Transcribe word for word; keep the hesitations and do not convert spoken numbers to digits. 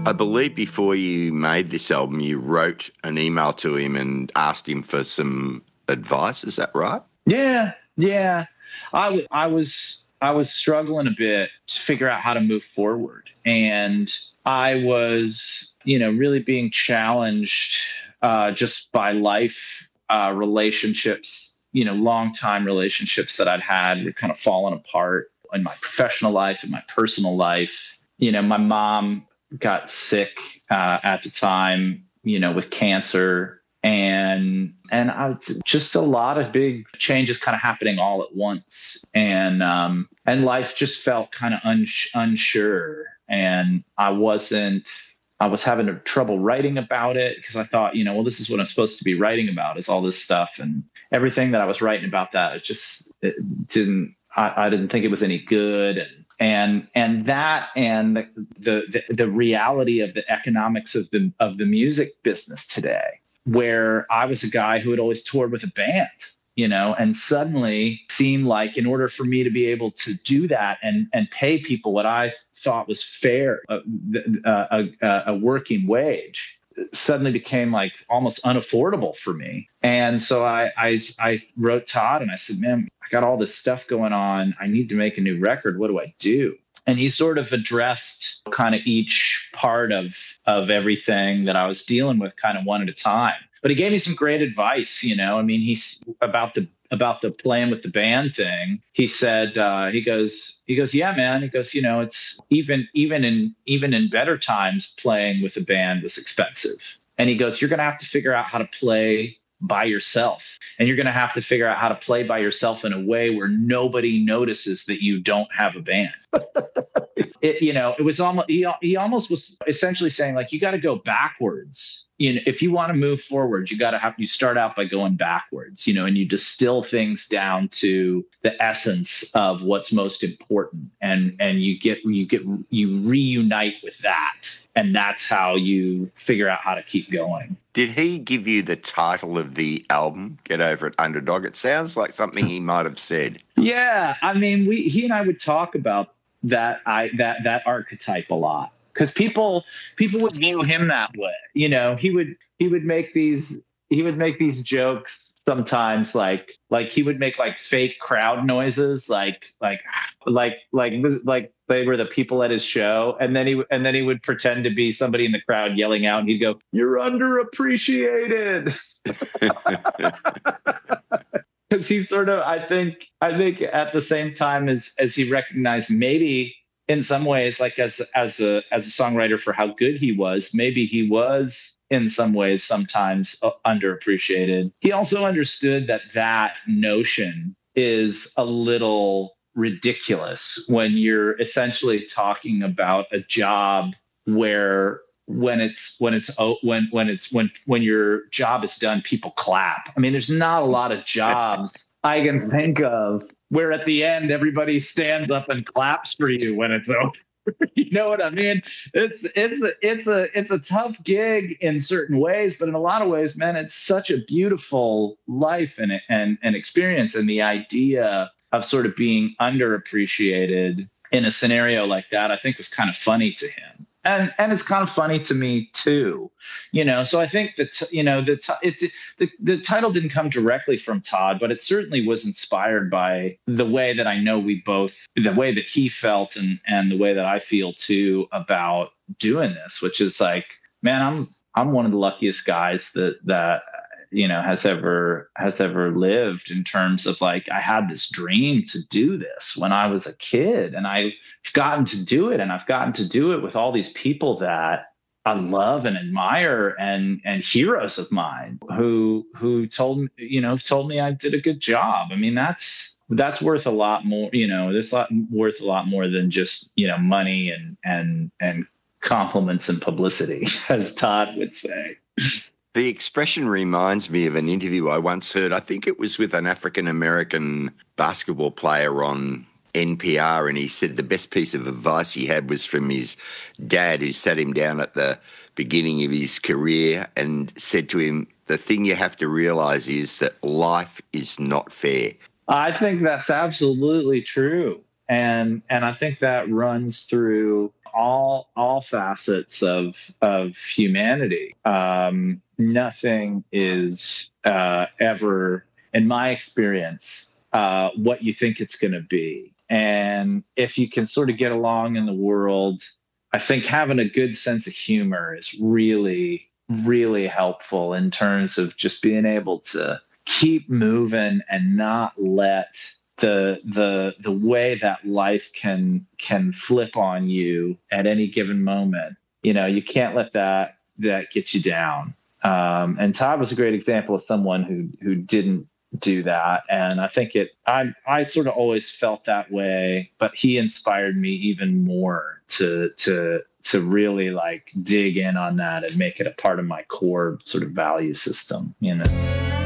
I believe before you made this album, you wrote an email to him and asked him for some advice. Is that right? Yeah, yeah. I, w- I was I was struggling a bit to figure out how to move forward, and I was, you know, really being challenged uh, just by life uh, relationships. You know, long time relationships that I'd had were kind of falling apart in my professional life, in my personal life. You know, my mom got sick uh, at the time, you know, with cancer. And and I was just a lot of big changes kind of happening all at once. And um, and life just felt kind of uns- unsure. And I wasn't, I was having trouble writing about it because I thought, you know, well, this is what I'm supposed to be writing about, is all this stuff. And everything that I was writing about that, it just it didn't, I, I didn't think it was any good. And And and that and the, the the reality of the economics of the of the music business today, where I was a guy who had always toured with a band, you know, and suddenly seemed like in order for me to be able to do that and and pay people what I thought was fair, uh, uh, a, a working wage, suddenly became like almost unaffordable for me. And so I, I I wrote Todd and I said, man, I got all this stuff going on. I need to make a new record. What do I do? And he sort of addressed kind of each part of of everything that I was dealing with kind of one at a time. But he gave me some great advice, you know. I mean, he's about the about the playing with the band thing. He said, uh, he goes, he goes, yeah, man. He goes, you know, it's even even in even in better times, playing with a band was expensive. And he goes, you're going to have to figure out how to play by yourself. And you're going to have to figure out how to play by yourself in a way where nobody notices that you don't have a band. It, you know, it was almost, he, he almost was essentially saying, like, you got to go backwards. You know, if you want to move forward, you got to have, you start out by going backwards, you know, and you distill things down to the essence of what's most important. And, and you get, you get, you reunite with that. And that's how you figure out how to keep going. Did he give you the title of the album, Get Over It, Underdog? It sounds like something he might have said. Yeah. I mean, we, he and I would talk about that, I, that, that archetype a lot. Because people people would view him that way, you know. He would he would make these he would make these jokes sometimes, like like he would make like fake crowd noises, like like like like like they were the people at his show, and then he and then he would pretend to be somebody in the crowd yelling out, and he'd go, "You're underappreciated." Because he's sort of, I think I think at the same time as as he recognized maybe, in some ways, like as as a as a songwriter, for how good he was, maybe he was in some ways sometimes uh, underappreciated. He also understood that that notion is a little ridiculous when you're essentially talking about a job where when it's when it's oh, when when it's when when your job is done, people clap. I mean, there's not a lot of jobs I can think of where at the end everybody stands up and claps for you when it's over. You know what I mean? It's it's a, it's a it's a tough gig in certain ways, but in a lot of ways, man, it's such a beautiful life and and and experience. And the idea of sort of being underappreciated in a scenario like that, I think, was kind of funny to him. And and it's kind of funny to me too, you know. So I think that, you know, the it the the title didn't come directly from Todd, but it certainly was inspired by the way that I know we both, the way that he felt, and and the way that I feel too about doing this, which is like, man, I'm I'm one of the luckiest guys that that you know has ever has ever lived, in terms of, like, I had this dream to do this when I was a kid, and I've gotten to do it, and I've gotten to do it with all these people that I love and admire, and and heroes of mine who who told me, you know, told me I did a good job. I mean, that's that's worth a lot more, you know, that's lot worth a lot more than just, you know, money and and and compliments and publicity, as Todd would say. The expression reminds me of an interview I once heard. I think it was with an African-American basketball player on N P R, and he said the best piece of advice he had was from his dad, who sat him down at the beginning of his career and said to him, the thing you have to realize is that life is not fair. I think that's absolutely true. And and I think that runs through all all all facets of of humanity. Um, nothing is uh, ever, in my experience, uh, what you think it's going to be. And if you can sort of get along in the world, I think having a good sense of humor is really, really helpful in terms of just being able to keep moving and not let the the the way that life can can flip on you at any given moment. You know, you can't let that that get you down. Um, and Todd was a great example of someone who who didn't do that. And I think it I I sort of always felt that way, but he inspired me even more to to to really like dig in on that and make it a part of my core sort of value system, you know.